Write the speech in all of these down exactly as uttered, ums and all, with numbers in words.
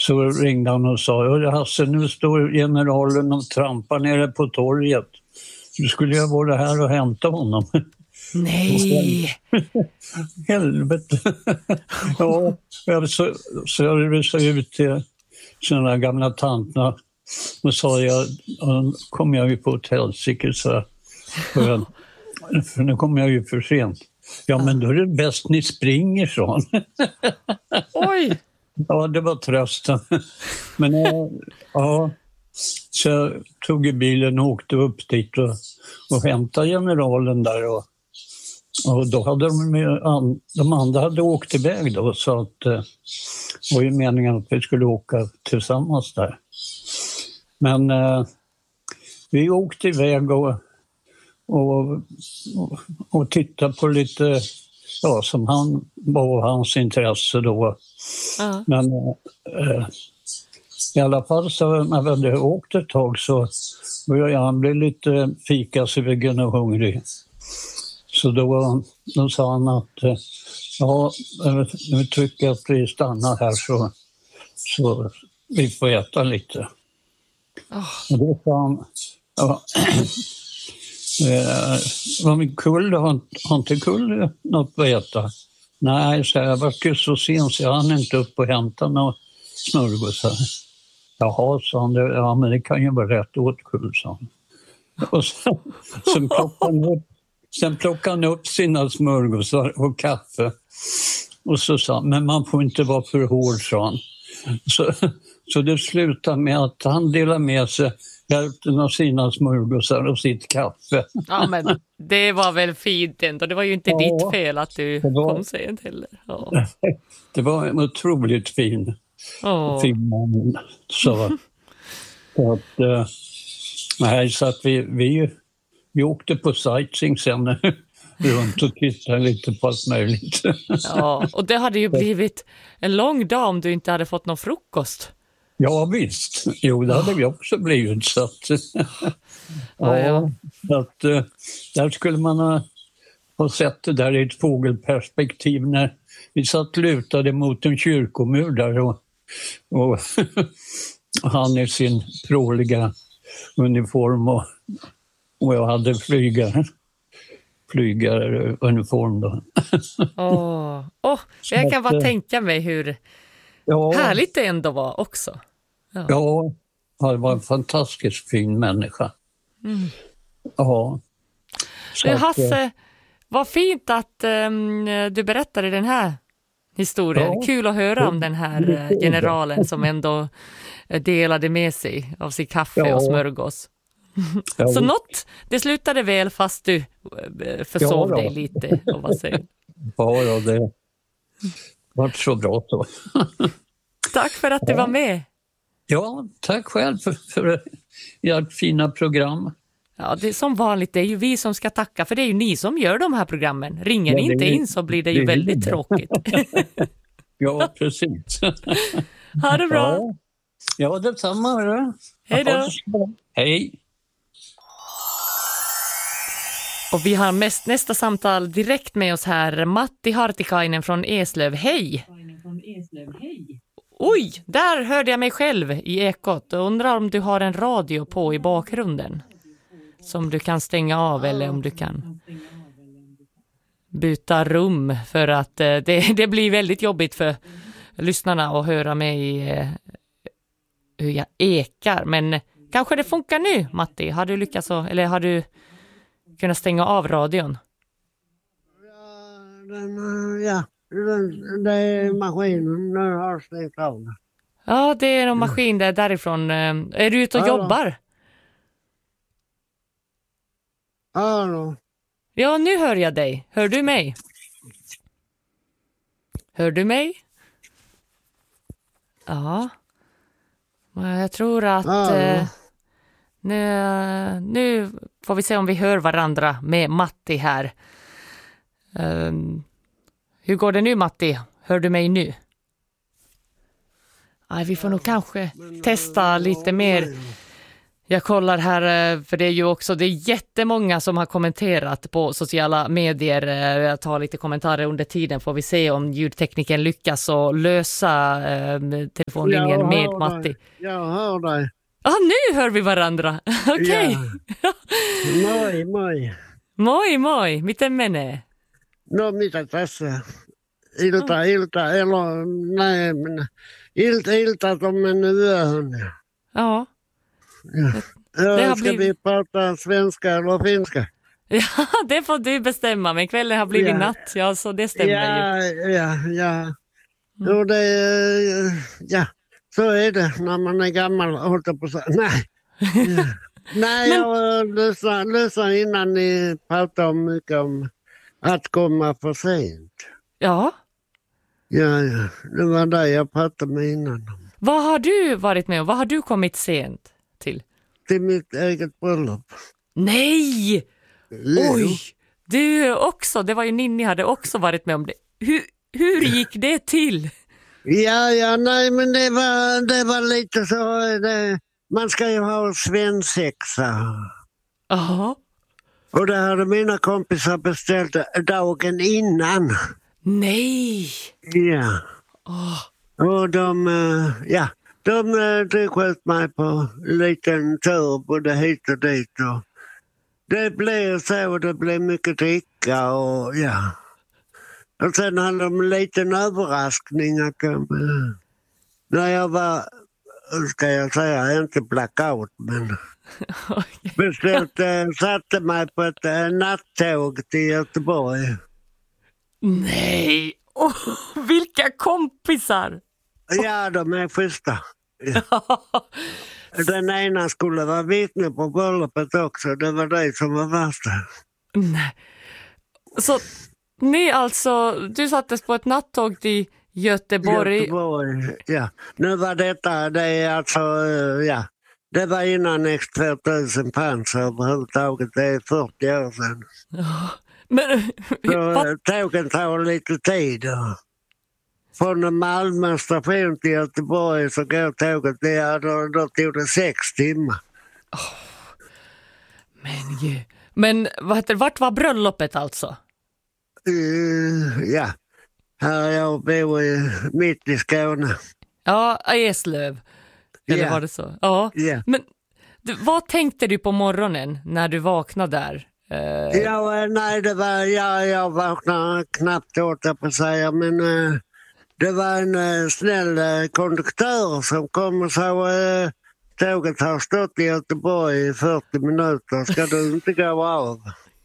så ringde han och sa: Hasse, nu står generalen och trampar nere på torget. Du skulle jag vara här och hämta honom. Nej! Helvete! Ja, så, så jag rusade ut till sina gamla tanterna och sa jag, kom jag ju på ett helsike, så för, för nu kommer jag ju för sent. Ja, men då är det bäst ni springer från. Oj! Ja, det var trösten. Men ja, så jag tog i bilen och åkte upp dit och, och hämtade generalen där. Och, och då hade de, de andra hade åkt iväg då, så att det var ju meningen att vi skulle åka tillsammans där. Men eh, vi åkte iväg och, och, och, och tittade på lite, ja, som han var hans intresse då. Uh-huh. Men eh, i alla fall så när vi hade åkt ett tag så började han bli lite fikasugen och hungrig. Så då, då sa han att ja, nu tycker jag att vi stannar här så, så vi får äta lite. Oh. Och då sa han, ja, eh, var min kull, har, har inte kull något att äta? Nej, så jag var ju så sent så jag hann inte upp och hämta några smörgåsar. Jaha, sa han, ja men det kan ju vara rätt åt kull, sa han. Och sen, sen, plockade han upp, sen plockade han upp sina smörgåsar och kaffe. Och så sa han, men man får inte vara för hård, sa han. Så, så det slutade med att han delade med sig hälften av sina smörgåsar och sitt kaffe. Ja, men det var väl fint ändå. Det var ju inte ja, ditt fel att du var, kom sent heller. Ja. Det var en otroligt fin, oh. fin man. Så, så att, äh, nej, så att vi, vi, vi åkte på sightseeing sen runt och tittade lite på allt möjligt. Ja, och det hade ju blivit en lång dag om du inte hade fått någon frukost. Ja visst, jo det hade vi också blivit, så att, ja, ja. Så att där skulle man ha, ha sett det där i ett fågelperspektiv när vi satt lutade mot en kyrkomur där och, och han i sin pråliga uniform och, och jag hade flygare. flygaruniform då. Åh, oh. oh, jag kan bara tänka mig hur ja, härligt det ändå var också. Ja, ja det var en fantastiskt fin människa. Mm. Ja. Så att, Hasse, vad fint att um, du berättade den här historien. Ja. Kul att höra om den här generalen som ändå delade med sig av sitt kaffe ja. och smörgås. Ja. Så något, det slutade väl fast du försov ja, dig lite. Och vad säger? Ja, ja, det var så bra då. Tack för att du var med. Ja, tack själv för, för ert fina program. Ja, det är som vanligt, det är ju vi som ska tacka, för det är ju ni som gör de här programmen. Ringer ja, ni inte är, in så blir det ju det väldigt det. tråkigt. Ja, precis. Ha det bra. Ja, ja detsamma. Ja. Hej då. Hej. Och vi har mest, nästa samtal direkt med oss här. Matti Hartikainen från Eslöv. Hej! Oj, där hörde jag mig själv i ekot. Och undrar om du har en radio på i bakgrunden. Som du kan stänga av eller om du kan byta rum. För att eh, det, det blir väldigt jobbigt för lyssnarna att höra mig eh, hur jag ekar. Men kanske det funkar nu, Matti. Har du lyckats så, eller har du kunna stänga av radion? Ja, den, ja den, det är maskinen. Nu har stängt av. Ja, det är en maskin där därifrån. Är du ute och Hallå. jobbar? Hallå. Ja, nu hör jag dig. Hör du mig? Hör du mig? Ja. Jag tror att... Eh, nu, nu får vi se om vi hör varandra med Matti här. Um, hur går det nu, Matti? Hör du mig nu? Nej, vi får nog kanske testa lite mer Jag kollar här, för det är ju också, det är jättemånga som har kommenterat på sociala medier. Jag tar lite kommentarer under tiden, får vi se om ljudtekniken lyckas att lösa eh, telefonlinjen jag med hör Matti. Dig. Jag hör dig. Ja, ah, nu hör vi varandra. Okej. Okay. Ja. Moi, moi. Moi, moi. Miten menee? No mitä tässä? Ilta, oh. ilta, elo, näin. Ilta, ilta on mennyt yöhön. Ja. Ja. Det ja, ska blivit... vi prata svenska eller finska? Ja, det får du bestämma, men kvällen har blivit ja. natt, ja, så det stämmer ja, ju. Ja, ja. Mm. Jo, det, ja, så är det när man är gammal, håller på så. Nej, ja. Nej, men... jag lyssnade, lyssnade innan ni pratade om mycket om att komma för sent. Ja. Ja, ja, det var det jag pratade med innan. Vad har du varit med om? Vad har du kommit sent till? Till mitt eget bröllop. Nej! Jo. Oj! Du också, det var ju Ninni hade också varit med om det. Hur, hur gick det till? Ja, ja, nej, men det var, det var lite så... Det, man ska ju ha svensexa. Jaha. Och det hade mina kompisar beställt dagen innan. Nej! Ja. Oh. Och de, ja, de drog ut mig på en liten tur både hit och dit. Och det blev så, det blev mycket dricka och ja. Och sen hade de en liten överraskning att de, när jag var, ska jag säga, inte blackout, men beställt, satte mig på ett nattåg till Göteborg. Nej, oh, vilka kompisar! Ja, de är schyssta. Ja. Den ena skulle vara vittne på bröllopet också. Det var det som var värsta. Nej. Så ni alltså, du sattes på ett nattåg till Göteborg. Göteborg, ja. Nu var detta, det är alltså, ja. Det var innan X tvåtusen fanns överhuvudtaget. Det är fyrtio år sedan. Ja. Men, så tågen tar lite tid. Från Malmö station till Göteborg så går tåget där. Då, då tog det sex timmar. Oh. Men ju. Men vad heter, vart var bröllopet alltså? Uh, ja, här jag bor i, mitt i Skåne. Ja, Eslöv. Eller yeah. var det så? Ja. Yeah. Men du, vad tänkte du på morgonen när du vaknade där? Uh... Ja, nej, det var, ja, jag vaknade knappt åt jag på att säga, men uh, det var en uh, snäll uh, konduktör som kom och sa uh, tåget har stått i Göteborg i fyrtio minuter, ska du inte gå av?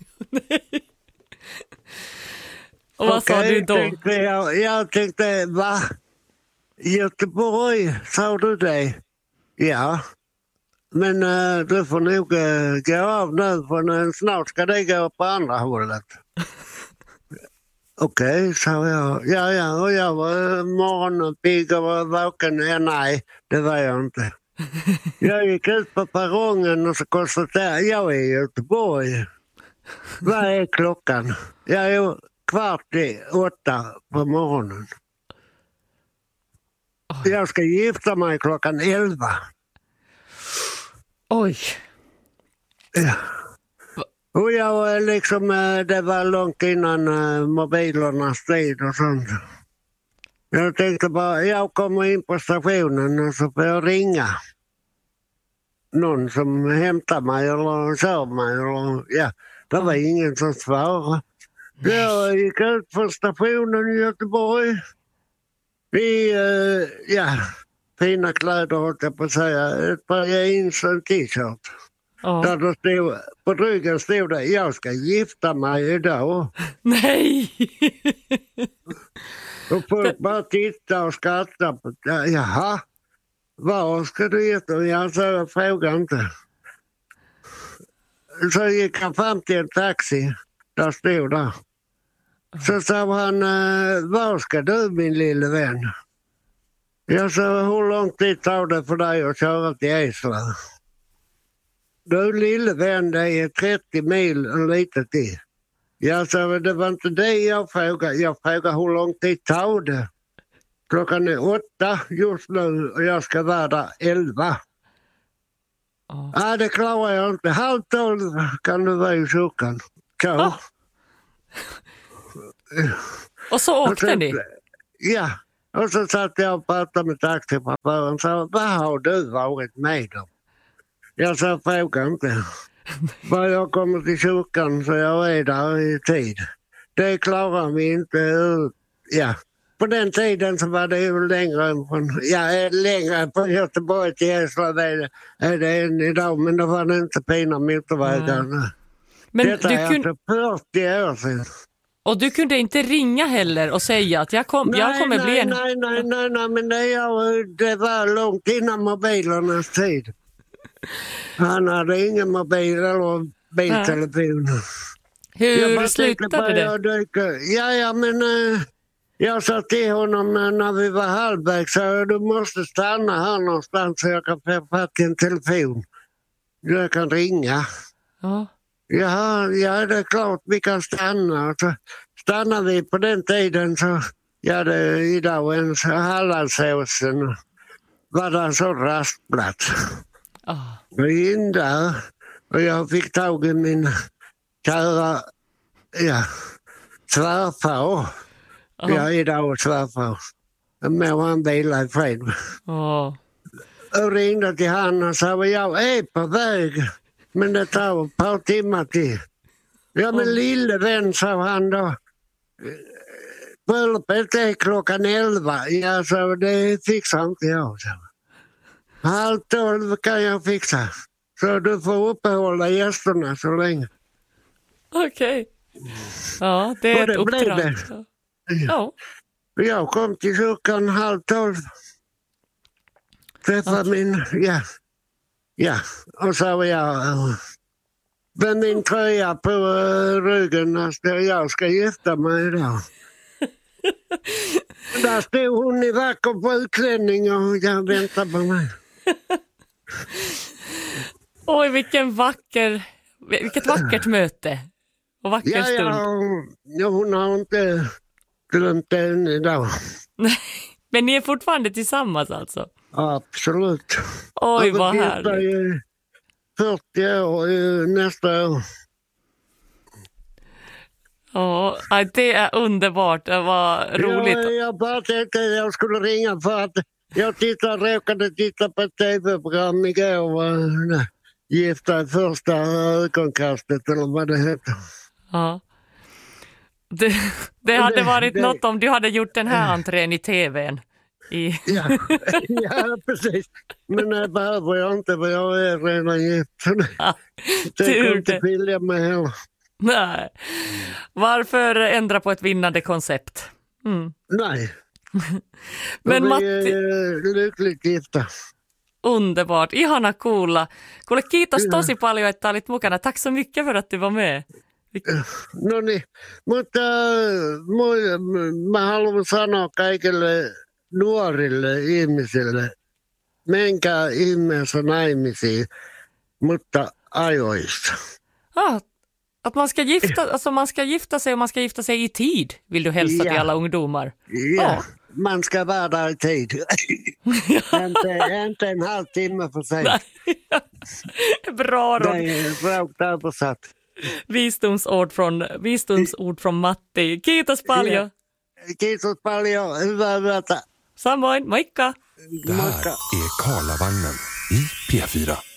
Och vad okay, sa du då? Tänkte jag, jag tänkte, va? Göteborg, sa du det? Ja. Men uh, du får nog uh, gå av nu, för uh, snart ska det gå på andra hållet. Okej, okay, sa jag. Ja, ja, och jag var uh, morgonpigg och var vaken. Ja, nej, det var jag inte. Jag gick ut på perrongen och så konstaterade jag är i Göteborg. Vad är klockan? Jag är kvart i åtta på morgonen. Jag ska gifta mig klockan elva. Oj. Ja. Och jag liksom, det var långt innan mobilernas tid och sånt. Jag tänkte bara, jag kommer in på stationen och så får jag ringa någon som hämtar mig eller kör mig. Eller, ja, det var ingen som svarade. Jag gick ut på stationen i Göteborg. Vi, uh, ja, fina kläder håller jag på att säga. Ett par jeans och en t-shirt. Oh. Där det stod, på ryggen stod det, jag ska gifta mig idag. Nej! Och folk bara titta och skratta på det. Jaha, var ska du gifta dig? Jag sa, jag frågar inte. Så gick han fram till en taxi. Där stod där. Så sa han, var ska du min lille vän? Jag sa, hur lång tid tar det för dig att köra till Eslöv? Du lille vän, det är trettio mil en lite till. Jag sa, det var inte det jag frågade. Jag frågade hur lång tid tar det? Klockan är åtta just nu och jag ska vara där elva. Ja, ah, det klarar jag inte. Halv tolv kan du vara i kyrkan. Ah. Och så åkte och så, ni? Ja, och så satt jag och pratade med taxichauffören och sa, vad har du varit med om? Jag sa, fråga inte. Bara jag kommer till kyrkan så jag är där i tid. Det klarar vi inte. Ja. På den tiden så var det ju längre än från, ja, längre från Göteborg till Eslöv är, är det än idag, men då var det inte fina motorvägar. Mm. Men detta du är kun... alltså fyrtio år sedan. Och du kunde inte ringa heller och säga att jag, kom, nej, jag kommer nej, bli en... Nej, nej, nej, nej, men det, ja, det var långt innan mobilernas tid. Han hade ingen mobil eller biltelefon. Ja. Hur slutade det? Ja, ja, men... Uh, Jag sa till honom när vi var halvvägs så du måste stanna här någonstans så jag kan få fatt i en telefon. Jag kan ringa. Ja. Ja, ja, det är klart vi kan stanna. Så stannar vi på den tiden så, ja det är idag en Hallandsåsen var det en så rastplats. Oh. Och in där och jag fick tag i min kära, ja, svärfar. Uh-huh. Jag är idag och svärfar. Men han bilar i fred. Oh. Och ringde till han och sa jag är på väg. Men det tar ett par timmar till. Ja men oh. lille vän, sa han då. Bröllopet är klockan elva. Ja, så det fixar inte jag. Så. Halv tolv kan jag fixa. Så du får uppehålla gästerna så länge. Okej. Okay. Ja, det är och det ett uppdrag. Det. Ja. Jag kom till kyrkan halv tolv. Träffade okay. min, ja, ja, och så var jag med min tröja på uh, ryggen när jag ska gifta mig idag. Där stod hon i vacker på utlänning och jag väntade på mig. Oj, vilken vacker, vilket vackert möte och vacker ja, stund. Ja, ja, hon har inte glömt det än idag. Men ni är fortfarande tillsammans alltså? Absolut. Oj, vad härligt. fyrtio år nästa år. Ja, det är underbart. Det var roligt. Ja, jag bara tänkte att jag skulle ringa för att jag tittade, råkade titta på ett tv-program igår. Nej, Gifta i första ögonkastet eller vad det heter. Ja. Det, det hade det, varit det, något om du hade gjort den här entrén i tvn. I... Ja, ja, precis. Men det behöver jag inte för jag är redan gift. Ja, det kan inte skilja mig heller. Nej. Varför ändra på ett vinnande koncept? Mm. Nej. Men vi Matti... är lyckligt gifta. Underbart. Ihana kuulla. Kuule, kiitos ja. tosi paljon, että olit mukana. Tack så mycket för att du var med. No niin, mutta mä haluan sanoa kaikille nuorille ihmisille, menkää ihmeessä naimisiin, mutta ajoissa. Ah, att man ska gifta, alltså man ska gifta sig och man ska gifta sig i tid, vill du hälsa ja. till alla ungdomar? Ja, ah. man ska vara där i tid. inte, inte en halv timme för sig. Bra råd. Det är rakt översatt. Visdomsord från, visdomsord från Matti. Kiitos paljon. Kiitos paljon. Hyvää yötä. Samoin. Moikka. Det här är Karlavagnen i P fyra.